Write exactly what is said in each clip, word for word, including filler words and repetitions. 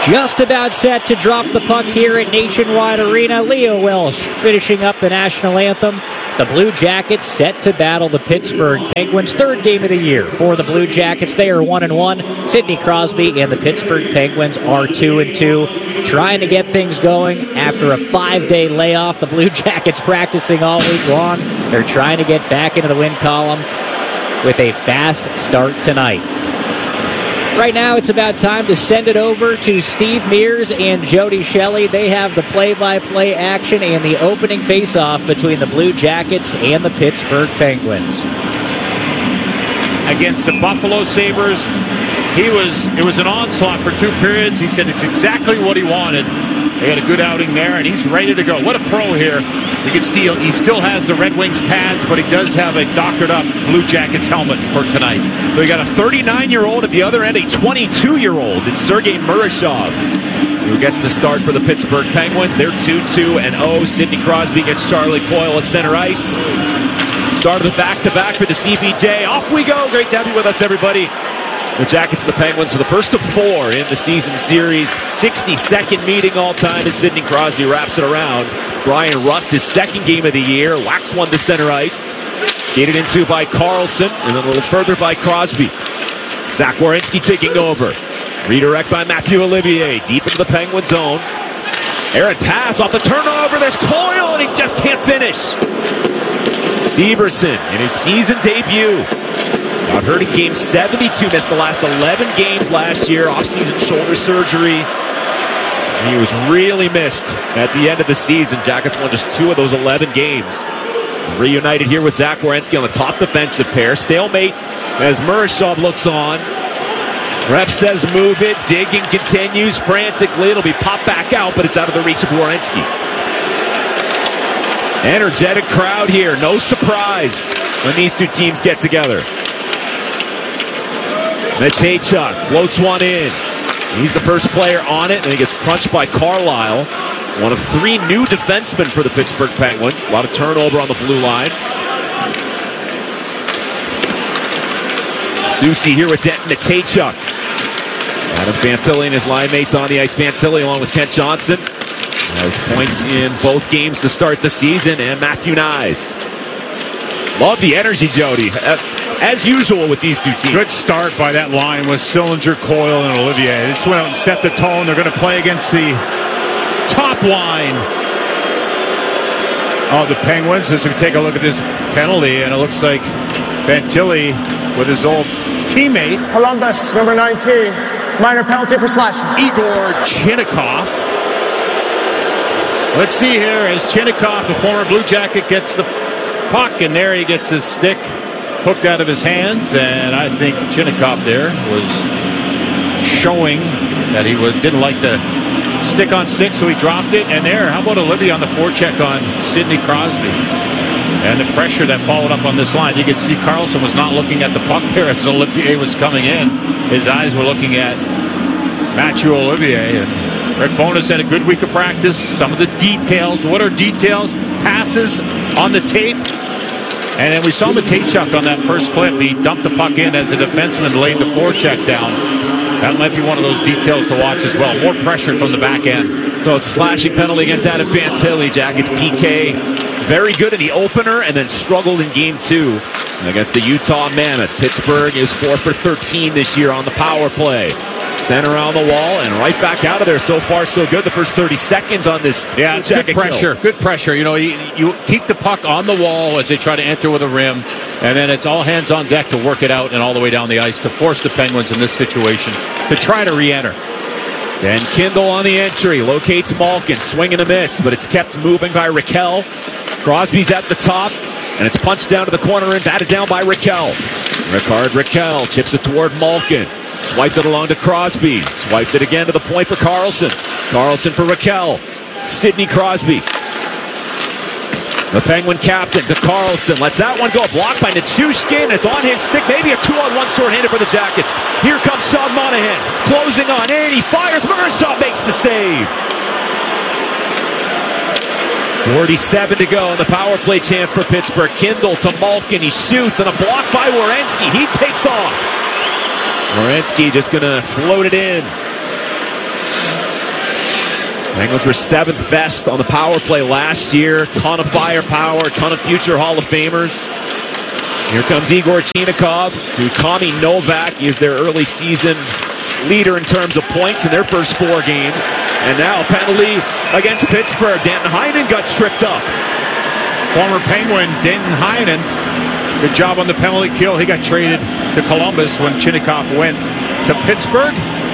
Just about set to drop the puck here at Nationwide Arena. Leo Welsh finishing up the national anthem. The Blue Jackets set to battle the Pittsburgh Penguins. Third game of the year for the Blue Jackets. They are one and one. Sidney Crosby and the Pittsburgh Penguins are two and two. Trying to get things going after a five-day layoff. The Blue Jackets practicing all week long. They're trying to get back into the win column with a fast start tonight. Right now, it's about time to send it over to Steve Mears and Jody Shelley. They have the play-by-play action and the opening face-off between the Blue Jackets and the Pittsburgh Penguins. Against the Buffalo Sabres, he was it was an onslaught for two periods. He said it's exactly what he wanted. They had a good outing there, and he's ready to go. What a pro here. You can see he still has the Red Wings pads, but he does have a doctored-up Blue Jackets helmet for tonight. So we got a thirty-nine-year-old at the other end, a twenty-two-year-old in Sergei Murashov, who gets the start for the Pittsburgh Penguins. They're two two and oh. Sidney Crosby gets Charlie Coyle at center ice. Start of the back-to-back for the C B J. Off we go. Great to have you with us, everybody. The Jackets and the Penguins for the first of four in the season series. sixty-second meeting all time as Sidney Crosby wraps it around. Brian Rust, his second game of the year, whacks one to center ice. Skated into by Carlson, and then a little further by Crosby. Zach Werenski taking over. Redirect by Matthew Olivier, deep into the Penguin zone. Aaron pass off the turnover, there's Coyle, and he just can't finish. Severson in his season debut. Got hurt in game seventy-two, missed the last eleven games last year, off-season shoulder surgery. He was really missed at the end of the season. Jackets won just two of those eleven games. Reunited here with Zach Werenski on the top defensive pair. Stalemate as Murashov looks on. Ref says move it. Digging continues frantically. It'll be popped back out, but it's out of the reach of Werenski. Energetic crowd here. No surprise when these two teams get together. Matejchuk floats one in. He's the first player on it, and he gets crunched by Carlisle. One of three new defensemen for the Pittsburgh Penguins. A lot of turnover on the blue line. Soucy here with Denton Matejchuk. Adam Fantilli and his line mates on the ice. Fantilli along with Kent Johnson has points in both games to start the season, and Matthew Nyes. Love the energy, Jody. As usual with these two teams. Good start by that line with Sillinger, Coyle, and Olivier. They just went out and set the tone. They're going to play against the top line of the Penguins. As we take a look at this penalty, and it looks like Fantilli with his old teammate. Columbus, number nineteen. Minor penalty for slashing. Igor Chinnikov. Let's see here as Chinnikov, the former Blue Jacket, gets the puck, and there he gets his stick hooked out of his hands, and I think Chinnikov there was showing that he was didn't like the stick on stick, so he dropped it. And there, how about Olivier on the forecheck on Sidney Crosby? And the pressure that followed up on this line. You could see Carlson was not looking at the puck there as Olivier was coming in. His eyes were looking at Mathieu Olivier. And Rick Bowness had a good week of practice. Some of the details. What are details? Passes on the tape. And then we saw Matejchuk on that first clip. He dumped the puck in as the defenseman laid the forecheck down. That might be one of those details to watch as well. More pressure from the back end. So it's a slashing penalty against Adam Fantilli. Jackets P K very good in the opener and then struggled in game two against the Utah Mammoth. Pittsburgh is four for thirteen this year on the power play. Sent around the wall and right back out of there. So far, so good. The first thirty seconds on this. Yeah, it's good pressure. Kill. Good pressure. You know, you, you keep the puck on the wall as they try to enter with a rim, and then it's all hands on deck to work it out and all the way down the ice to force the Penguins in this situation to try to re-enter. Then Kindle on the entry. Locates Malkin. Swing and a miss, but it's kept moving by Raquel. Crosby's at the top, and it's punched down to the corner and batted down by Raquel. Ricard Raquel chips it toward Malkin. Swiped it along to Crosby. Swiped it again to the point for Carlson. Carlson for Raquel. Sidney Crosby. The Penguin captain to Carlson. Lets that one go. Blocked by Nichushkin. It's on his stick. Maybe a two-on-one short-handed for the Jackets. Here comes Sean Monahan. Closing on, and he fires. Murashov makes the save. forty-seven to go. The power play chance for Pittsburgh. Kindle to Malkin. He shoots, and a block by Werenski. He takes off. Werenski just going to float it in. Penguins were seventh best on the power play last year. Ton of firepower, ton of future Hall of Famers. Here comes Igor Chinakhov to Tommy Novak. He is their early season leader in terms of points in their first four games. And now a penalty against Pittsburgh. Danton Heinen got tripped up. Former Penguin Danton Heinen, good job on the penalty kill. He got traded to Columbus when Chinakhov went to Pittsburgh.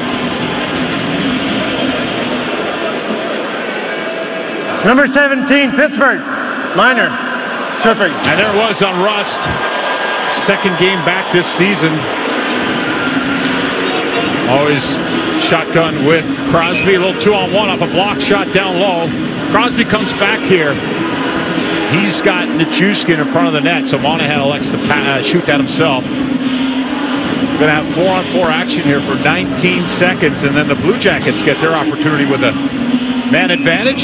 Number seventeen, Pittsburgh. Minor. Tripping. And there it was on Rust. Second game back this season. Always shotgun with Crosby. A little two on one off a block shot down low. Crosby comes back here. He's got Nichushkin in front of the net, so Monahan elects to uh, shoot that himself. Going to have four on four action here for nineteen seconds, and then the Blue Jackets get their opportunity with a man advantage.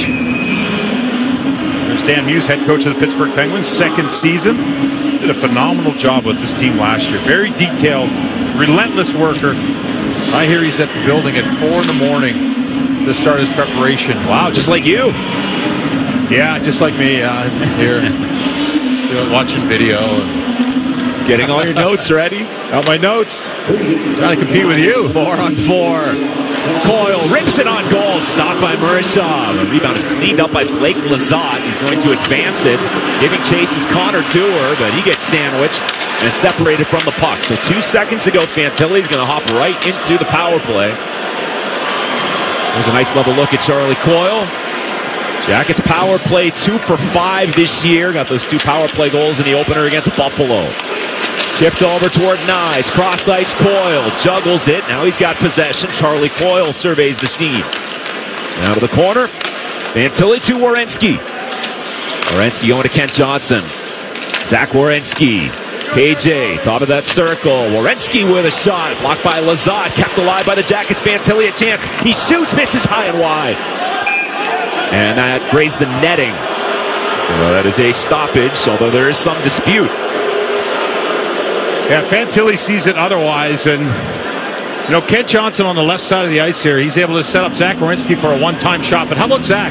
There's Dan Muse, head coach of the Pittsburgh Penguins, second season. Did a phenomenal job with this team last year. Very detailed, relentless worker. I hear he's at the building at four in the morning to start his preparation. Wow, just like you. Yeah, just like me. Uh, here, you know, watching video. And getting all your notes ready. Got my notes. Trying to compete with you. Four on four. Coyle rips it on goal. Stopped by Murashov. The rebound is cleaned up by Blake Lizotte. He's going to advance it. Giving chase is Connor Dewar, but he gets sandwiched and separated from the puck. So two seconds to go. Fantilli's going to hop right into the power play. There's a nice level look at Charlie Coyle. Jackets power play two for five this year. Got those two power play goals in the opener against Buffalo. Tipped over toward Nyes. Cross ice Coyle. Juggles it. Now he's got possession. Charlie Coyle surveys the scene. Now to the corner. Fantilli to Werenski. Werenski going to Kent Johnson. Zach Werenski. K J, top of that circle. Werenski with a shot. Blocked by Lizotte. Kept alive by the Jackets. Fantilli a chance. He shoots. Misses high and wide. And that grazed the netting. So that is a stoppage, although there is some dispute. Yeah, Fantilli sees it otherwise. And, you know, Kent Johnson on the left side of the ice here, he's able to set up Zach Werenski for a one-time shot. But how about Zach?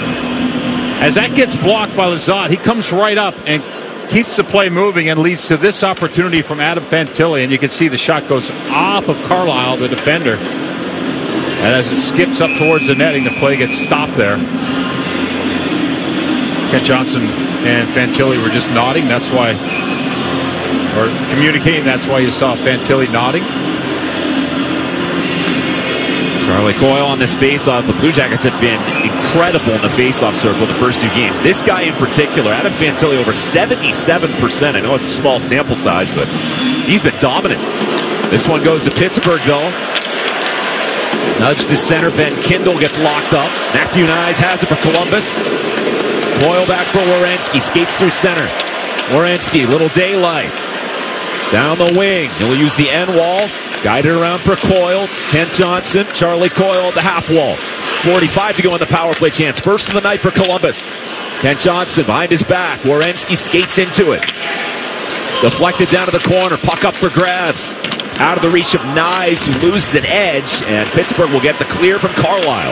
As that gets blocked by Lizotte, he comes right up and keeps the play moving and leads to this opportunity from Adam Fantilli. And you can see the shot goes off of Carlisle, the defender. And as it skips up towards the netting, the play gets stopped there. Kent Johnson and Fantilli were just nodding. That's why, or communicating. That's why you saw Fantilli nodding. Charlie Coyle on this faceoff. The Blue Jackets have been incredible in the faceoff circle in the first two games. This guy in particular, Adam Fantilli, over seventy-seven percent. I know it's a small sample size, but he's been dominant. This one goes to Pittsburgh, though. Nudge to center. Ben Kindle gets locked up. Matthew Nyes has it for Columbus. Coyle back for Werenski. Skates through center. Werenski, little daylight. Down the wing. He'll use the end wall. Guided around for Coyle. Kent Johnson. Charlie Coyle at the half wall. forty-five to go on the power play chance. First of the night for Columbus. Kent Johnson behind his back. Werenski skates into it. Deflected down to the corner. Puck up for grabs. Out of the reach of Nyes, who loses an edge, and Pittsburgh will get the clear from Carlisle.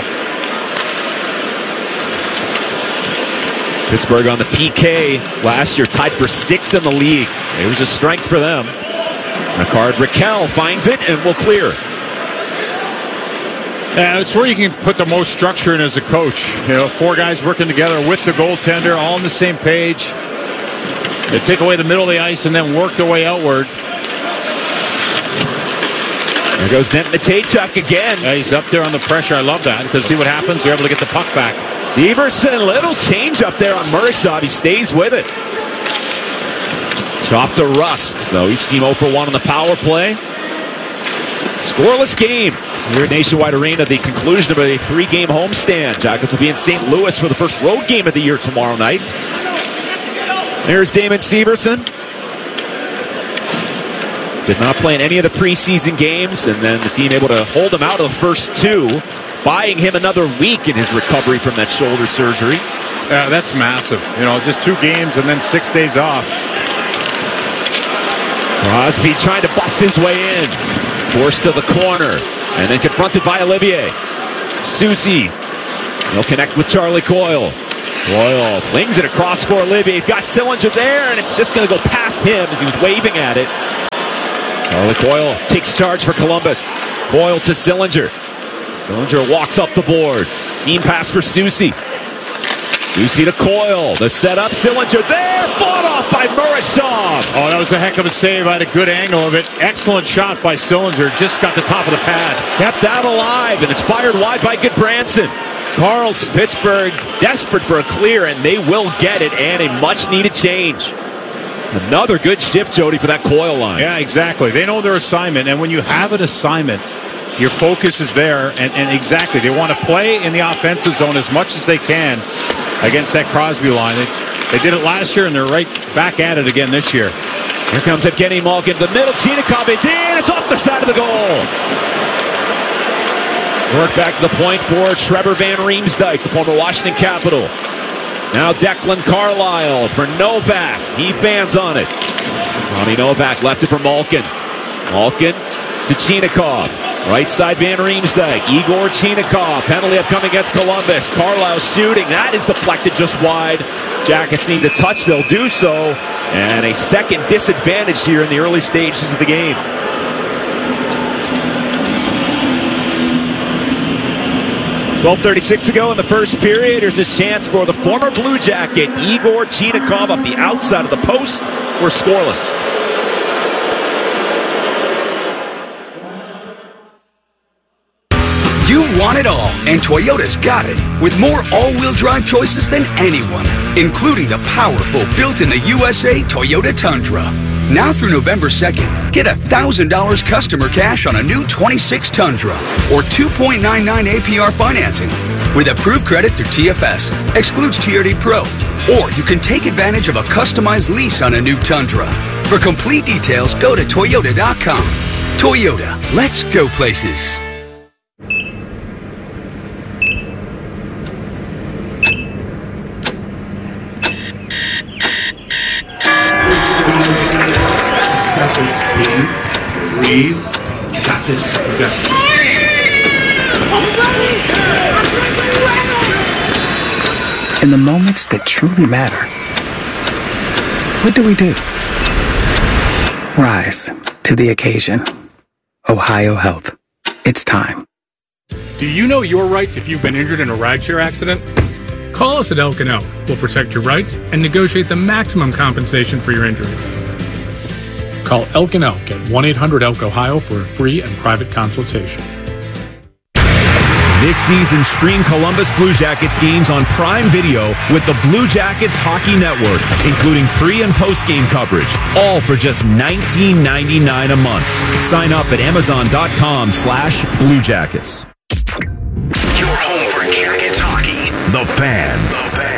Pittsburgh on the P K last year, tied for sixth in the league. It was a strength for them. Ricard Raquel finds it and will clear. Yeah, it's where you can put the most structure in as a coach. You know, four guys working together with the goaltender, all on the same page. They take away the middle of the ice and then work their way outward. There goes Denton Mateychuk again. Yeah, he's up there on the pressure. I love that because see what happens. You're able to get the puck back. Severson, little change up there on Murashov. He stays with it. Chop to Rust. So each team oh for one on the power play. Scoreless game here at Nationwide Arena. The conclusion of a three-game homestand. Jackets will be in Saint Louis for the first road game of the year tomorrow night. There's Damon Severson. Did not play in any of the preseason games, and then the team able to hold him out of the first two, buying him another week in his recovery from that shoulder surgery. Yeah, that's massive. You know, just two games and then six days off. Crosby trying to bust his way in. Forced to the corner, and then confronted by Olivier. Susie He'll connect with Charlie Coyle. Coyle flings it across for Olivier. He's got Sillinger there, and it's just going to go past him as he was waving at it. Charlie Coyle takes charge for Columbus. Coyle to Sillinger. Sillinger walks up the boards. Seam pass for Soucy. Soucy to Coyle. The setup. Sillinger there. Fought off by Murashov. Oh, that was a heck of a save. I had a good angle of it. Excellent shot by Sillinger. Just got the top of the pad. Kept that alive, and it's fired wide by Goodbranson. Carlson, Pittsburgh, desperate for a clear, and they will get it, and a much-needed change. Another good shift, Jody, for that Coyle line. Yeah, exactly. They know their assignment, and when you have an assignment, your focus is there, and, and exactly, they want to play in the offensive zone as much as they can against that Crosby line. They, they did it last year, and they're right back at it again this year. Here comes Evgeny Malkin. The middle, Chinakhov is in. It's off the side of the goal. Work back to the point for Trevor Van Riemsdyk, the former Washington Capital. Now Declan Carlisle for Novak. He fans on it. Tommy Novak left it for Malkin. Malkin to Chinakhov. Right side Van Riemsdyk. Igor Chinakhov. Penalty upcoming against Columbus. Carlisle shooting. That is deflected just wide. Jackets need to touch. They'll do so. And a second disadvantage here in the early stages of the game. twelve thirty-six to go in the first period. Here's his chance for the former Blue Jacket, Igor Chinakhov, off the outside of the post. We're scoreless. You want it all, and Toyota's got it. With more all-wheel drive choices than anyone, including the powerful built-in-the-U S A Toyota Tundra. Now through November second, get one thousand dollars customer cash on a new twenty-six Tundra or two point nine nine A P R financing with approved credit through T F S. Excludes T R D Pro. Or you can take advantage of a customized lease on a new Tundra. For complete details, go to Toyota dot com. Toyota, let's go places. Breathe. You got this. You got this. In the moments that truly matter, what do we do? Rise to the occasion. Ohio Health. It's time. Do you know your rights if you've been injured in a rideshare accident? Call us at Elk and Elk. We'll protect your rights and negotiate the maximum compensation for your injuries. Call Elk and Elk at one eight hundred elk ohio for a free and private consultation. This season, stream Columbus Blue Jackets games on Prime Video with the Blue Jackets Hockey Network, including pre- and post-game coverage, all for just nineteen ninety-nine a month. Sign up at amazon.com slash Blue Jackets. Your home for Jackets hockey. The Fan. The Fan.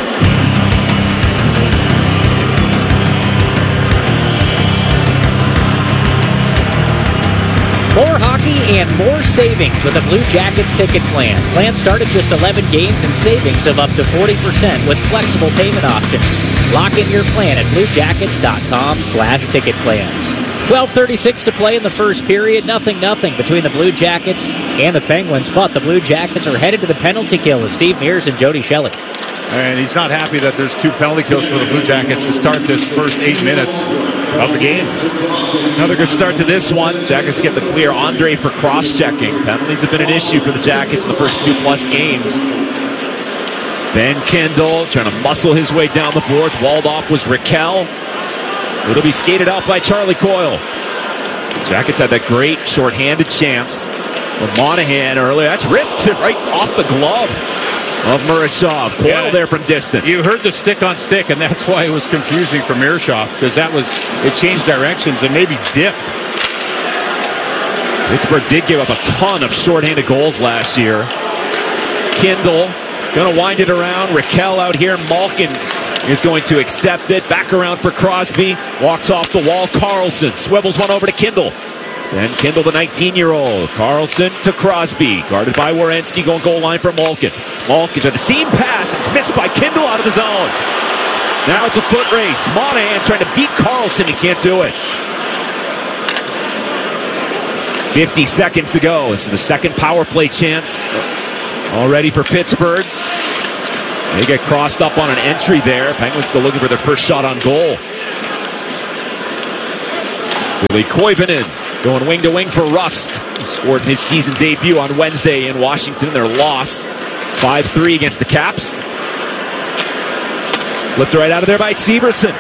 More hockey and more savings with a Blue Jackets ticket plan. Plans start at just eleven games and savings of up to forty percent with flexible payment options. Lock in your plan at bluejackets.com slash ticket plans. twelve thirty-six to play in the first period. Nothing, nothing between the Blue Jackets and the Penguins, but the Blue Jackets are headed to the penalty kill with Steve Mears and Jody Shelley. And he's not happy that there's two penalty kills for the Blue Jackets to start this first eight minutes of the game. Another good start to this one. Jackets get the clear. Andre for cross-checking. Penalties have been an issue for the Jackets in the first two-plus games. Ben Kendall trying to muscle his way down the boards. Walled off was Raquel. It'll be skated out by Charlie Coyle. The Jackets had that great shorthanded chance with Monahan earlier. That's ripped right off the glove of Murashov. Coyle yeah, there from distance. You heard the stick on stick, and that's why it was confusing for Murashov, because that was, it changed directions and maybe dipped. Pittsburgh did give up a ton of shorthanded goals last year. Kindle going to wind it around. Raquel out here. Malkin is going to accept it. Back around for Crosby. Walks off the wall. Carlson swivels one over to Kindle. Then Kindle, the nineteen-year-old. Carlson to Crosby. Guarded by Werenski, going goal line for Malkin. Malkin to the seam pass. It's missed by Kindle out of the zone. Now it's a foot race. Monahan trying to beat Carlson. He can't do it. fifty seconds to go. This is the second power play chance All ready for Pittsburgh. They get crossed up on an entry there. Penguins still looking for their first shot on goal. Billy Koivunen going wing to wing for Rust. He scored in his season debut on Wednesday in Washington in their loss. five three against the Caps. Flipped right out of there by Severson.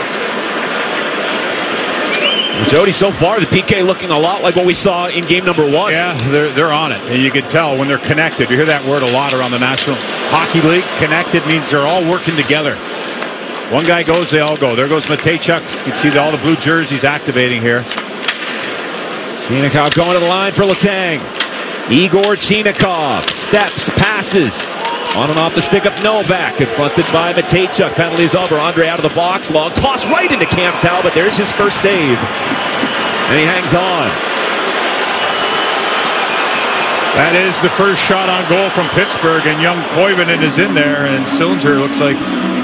Jody, so far the P K looking a lot like what we saw in game number one. Yeah, they're, they're on it. And you can tell when they're connected. You hear that word a lot around the National Hockey League. Connected means they're all working together. One guy goes, they all go. There goes Matejchuk. You can see all the blue jerseys activating here. Chinakhov going to the line for Letang. Igor Chinakhov steps, passes. On and off the stick of Novak. Confronted by Matejchuk. Penalties over. Andre out of the box. Long toss right into Cam Talbot. There's his first save. And he hangs on. That is the first shot on goal from Pittsburgh. And young Koivunen is in there. And Sillinger looks like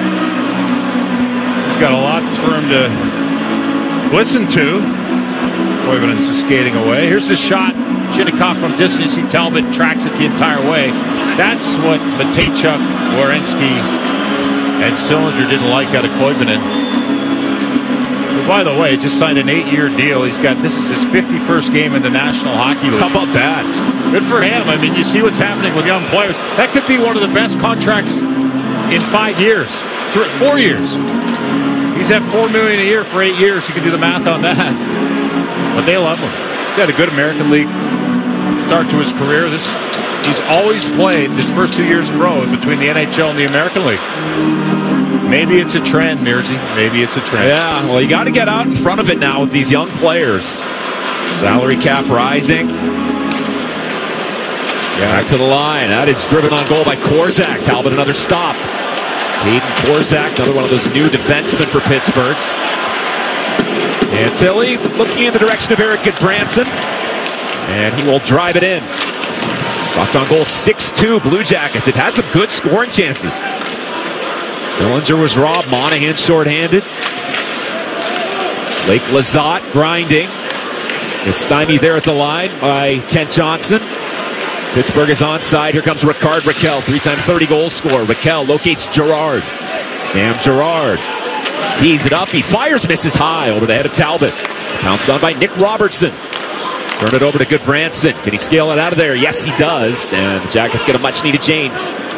he's got a lot for him to listen to. Koivunen's just skating away. Here's the shot. Chinakhov from distance. See Talbot tracks it the entire way. That's what Matejchuk, Werenski, and Sillinger didn't like out of Koivunen. But by the way, just signed an eight-year deal. He's got this is his fifty-first game in the National Hockey League. How about that? Good for him. I mean, you see what's happening with young players. That could be one of the best contracts in five years, three, four years. He's at four million a year for eight years. You can do the math on that. But they love him. He's had a good American League start to his career. This he's always played his first two years pro between the N H L and the American League. Maybe it's a trend, Mirzi. Maybe it's a trend. Yeah, well, you got to get out in front of it now with these young players. Salary cap rising. Back to the line. That is driven on goal by Korczak. Talbot another stop. Hayden Korczak, another one of those new defensemen for Pittsburgh. And Tilly looking in the direction of Eric Goodbranson. And he will drive it in. Shots on goal six two Blue Jackets. It had some good scoring chances. Sillinger was robbed. Monahan shorthanded. Blake Lizotte grinding. It's stymied there at the line by Kent Johnson. Pittsburgh is onside. Here comes Ricard Raquel, three-time thirty-goal scorer. Raquel locates Girard. Sam Girard tees it up. He fires, misses high over the head of Talbot. Pounced on by Nick Robertson. Turn it over to Goodbranson. Can he scale it out of there? Yes, he does. And the Jackets get a much-needed change.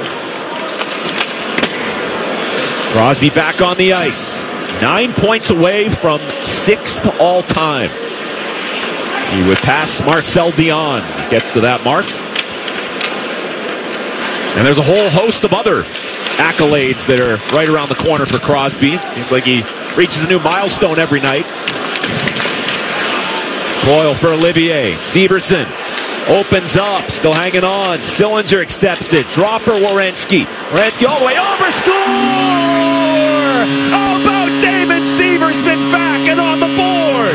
Crosby back on the ice. Nine points away from sixth all-time. He would pass Marcel Dion. He gets to that mark. And there's a whole host of other accolades that are right around the corner for Crosby. Seems like he reaches a new milestone every night. Boyle for Olivier. Severson opens up, still hanging on. Sillinger accepts it. Dropper Werenski. Werenski all the way over. Score! How about David Severson back and on the board?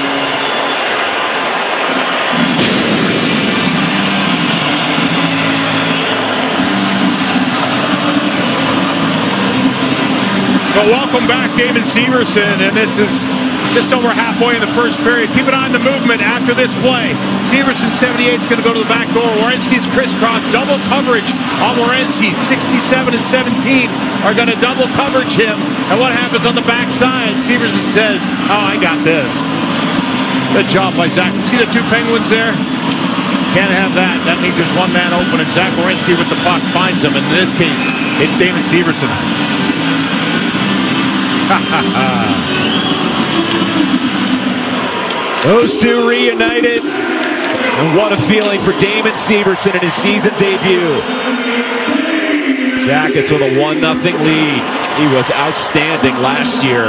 But welcome back, David Severson, and this is just over halfway in the first period. Keep an eye on the movement after this play. Severson, seventy-eight, is going to go to the back door. Werenski's crisscross, double coverage on Werenski. sixty-seven and seventeen are going to double coverage him. And what happens on the backside? Severson says, oh, I got this. Good job by Zach. See the two Penguins there? Can't have that. That means there's one man open, and Zach Werenski with the puck finds him. In this case, it's David Severson. Those two reunited. And what a feeling for Damon Severson in his season debut. Jackets with a one nothing lead. He was outstanding last year.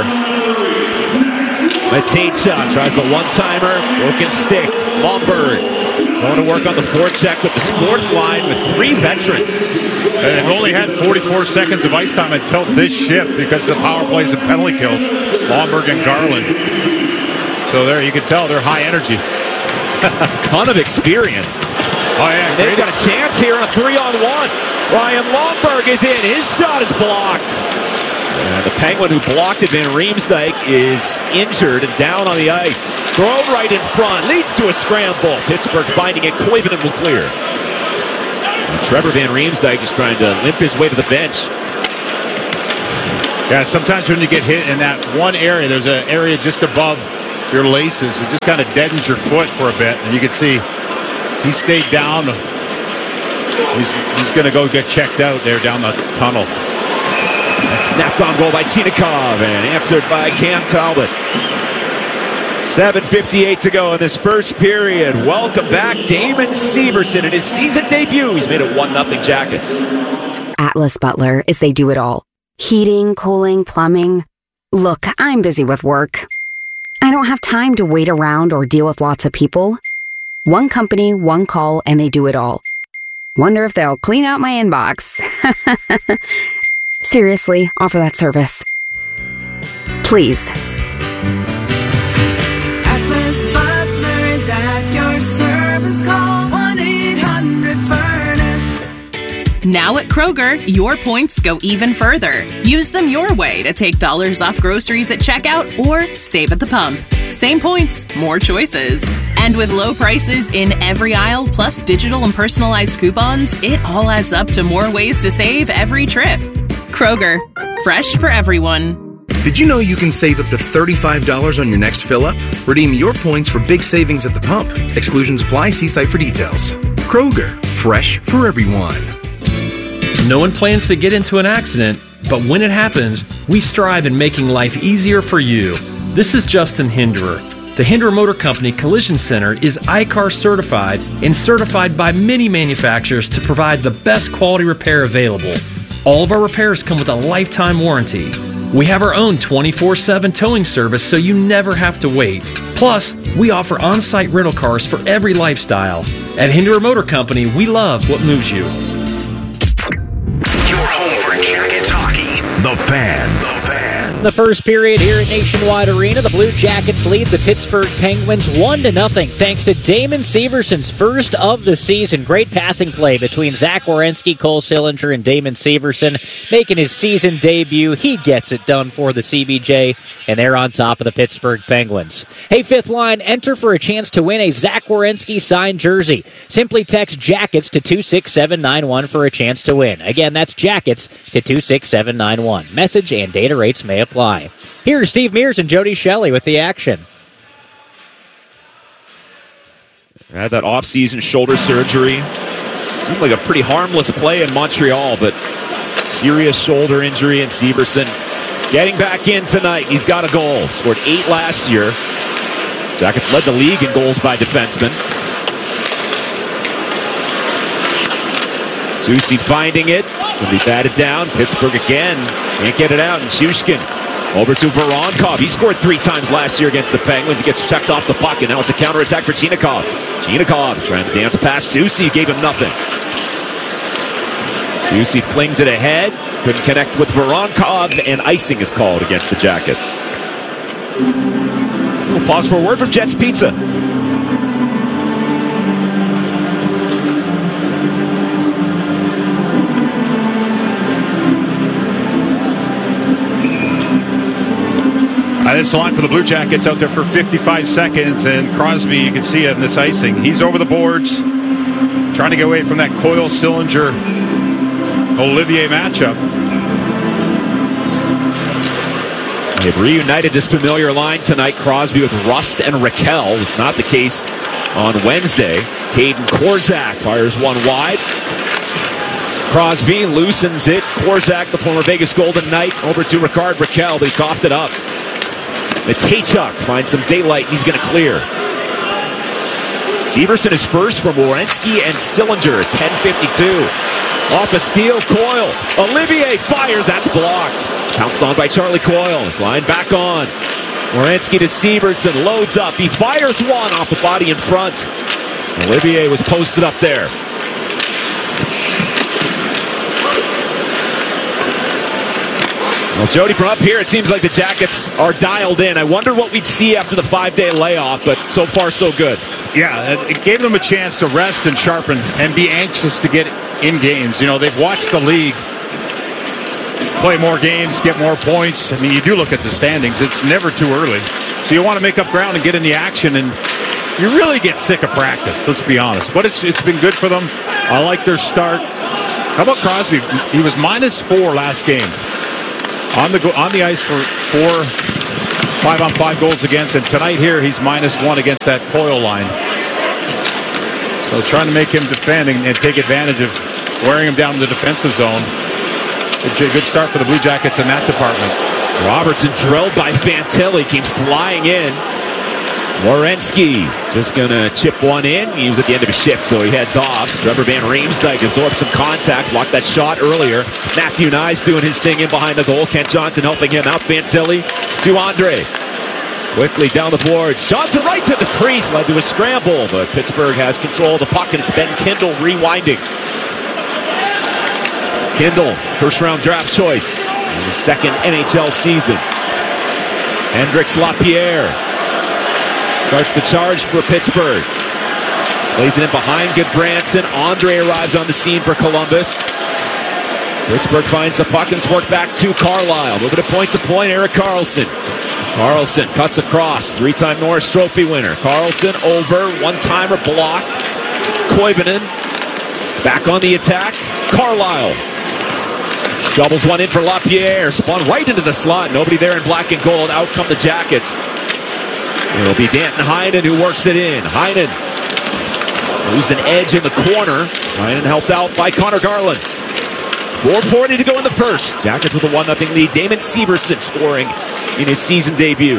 Matejchuk tries the one-timer. Broken stick. Lomberg going to work on the forecheck with the fourth line with three veterans. They've only had forty-four seconds of ice time until this shift because of the power plays and penalty kills. Lomberg and Garland. So there you can tell they're high energy. Ton of experience. Oh yeah, and they've got a chance here on a three-on-one. Ryan Lomberg is in. His shot is blocked. And the Penguin who blocked it, Van Riemsdyk, is injured and down on the ice. Throw right in front. Leads to a scramble. Pittsburgh finding it. Koivunen will clear. And Trevor Van Riemsdyk is trying to limp his way to the bench. Yeah, sometimes when you get hit in that one area, there's an area just above your laces. It just kind of deadens your foot for a bit. And you can see he stayed down. He's, he's going to go get checked out there down the tunnel. And snapped on goal by Chinakhov and answered by Cam Talbot. seven fifty-eight to go in this first period. Welcome back, Damon Severson in his season debut. He's made it one nothing Jackets. Atlas Butler is they do it all. Heating, cooling, plumbing. Look, I'm busy with work. I don't have time to wait around or deal with lots of people. One company, one call, and they do it all. Wonder if they'll clean out my inbox. Seriously, offer that service. Please. Atlas Butler is at your service. Call one eight hundred furnace. Now at Kroger, your points go even further. Use them your way to take dollars off groceries at checkout or save at the pump. Same points, more choices. And with low prices in every aisle, plus digital and personalized coupons, it all adds up to more ways to save every trip. Kroger, fresh for everyone. Did you know you can save up to thirty-five dollars on your next fill-up? Redeem your points for big savings at the pump. Exclusions apply. See site for details. Kroger, fresh for everyone. No one plans to get into an accident, but when it happens, we strive in making life easier for you. This is Justin Hinderer. The Hinderer Motor Company Collision Center is I C A R certified and certified by many manufacturers to provide the best quality repair available. All of our repairs come with a lifetime warranty. We have our own twenty-four seven towing service so you never have to wait. Plus, we offer on-site rental cars for every lifestyle. At Hinderer Motor Company, we love what moves you. Your home for Jackets hockey. The Fan. The Fan. In the first period here at Nationwide Arena, the Blue Jackets lead the Pittsburgh Penguins one to nothing thanks to Damon Severson's first of the season. Great passing play between Zach Werenski, Cole Sillinger, and Damon Severson making his season debut. He gets it done for the C B J, and they're on top of the Pittsburgh Penguins. Hey, Fifth Line, enter for a chance to win a Zach Werenski signed jersey. Simply text Jackets to two six seven nine one for a chance to win. Again, that's Jackets to two six seven nine one. Message and data rates may apply. Here's Steve Mears and Jody Shelley with the action. Had that off-season shoulder surgery. Seemed like a pretty harmless play in Montreal, but serious shoulder injury, and Severson getting back in tonight. He's got a goal. Scored eight last year. Jackets led the league in goals by defensemen. Soucy finding it. It's going to be batted down. Pittsburgh again. Can't get it out. And Shushkin over to Voronkov. He scored three times last year against the Penguins. He gets checked off the puck, and now it's a counterattack for Chinakhov. Chinakhov trying to dance past Soucy. Gave him nothing. Soucy flings it ahead. Couldn't connect with Voronkov, and icing is called against the Jackets. We'll pause for a word from Jets Pizza. Uh, this is the line for the Blue Jackets out there for fifty-five seconds, and Crosby, you can see it in this icing. He's over the boards, trying to get away from that Coyle Sillinger Olivier matchup. They've reunited this familiar line tonight. Crosby with Rust and Raquel. It was not the case on Wednesday. Caden Korczak fires one wide. Crosby loosens it. Korczak, the former Vegas Golden Knight, over to Ricard Raquel, but he coughed it up. Matejchuk finds some daylight, and he's going to clear. Severson is first from Werenski and Sillinger at ten fifty-two. Off a steal, Coyle. Olivier fires, that's blocked. Pounced on by Charlie Coyle. His line back on. Werenski to Severson, loads up. He fires one off the body in front. Olivier was posted up there. Well, Jody, from up here, it seems like the Jackets are dialed in. I wonder what we'd see after the five-day layoff, but so far, so good. Yeah, it gave them a chance to rest and sharpen and be anxious to get in games. You know, they've watched the league play more games, get more points. I mean, you do look at the standings. It's never too early. So you want to make up ground and get in the action, and you really get sick of practice, let's be honest. But it's it's been good for them. I like their start. How about Crosby? He was minus four last game. On the, go- on the ice for four, five on five goals against. And tonight here, he's minus one against that Coyle line. So trying to make him defend and, and take advantage of wearing him down in the defensive zone. A good start for the Blue Jackets in that department. Robertson drilled by Fantilli, keeps flying in. Werenski just going to chip one in. He was at the end of his shift, so he heads off. Trevor Van Riemsdyk absorbs some contact, blocked that shot earlier. Matthew Nyes doing his thing in behind the goal. Kent Johnson helping him out. Fantilli to Andre. Quickly down the boards. Johnson right to the crease, led to a scramble, but Pittsburgh has control of the puck, and it's Ben Kindle rewinding. Kindle, first round draft choice in his second N H L season. Hendrix Lapierre starts the charge for Pittsburgh. Plays it in behind Goodbranson. Andre arrives on the scene for Columbus. Pittsburgh finds the puck and it's worked back to Carlisle. Moving to point to point, Erik Karlsson. Karlsson cuts across. Three-time Norris Trophy winner. Karlsson over. One-timer blocked. Koivunen back on the attack. Carlisle shovels one in for Lapierre. Spun right into the slot. Nobody there in black and gold. Out come the Jackets. It'll be Danton Heinen who works it in. Heinen loses an edge in the corner. Heinen helped out by Connor Garland. four forty to go in the first. Jackets with a one nothing lead. Damon Severson scoring in his season debut.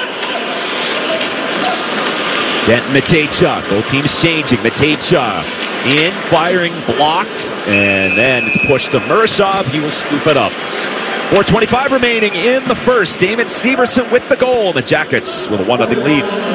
Denton Matejchuk. Both teams changing. Matejchuk in, firing, blocked, and then it's pushed to Murashov. He will scoop it up. four twenty-five remaining in the first. Damon Severson with the goal. The Jackets with a one nothing lead.